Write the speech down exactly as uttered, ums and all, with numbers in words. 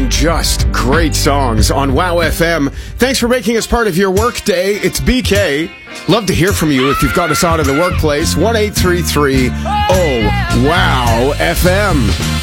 just great songs on Wow F M. Thanks for making us part of your work day. It's B K. Love to hear from you if you've got us out of the workplace. one eight three three oh wow F M.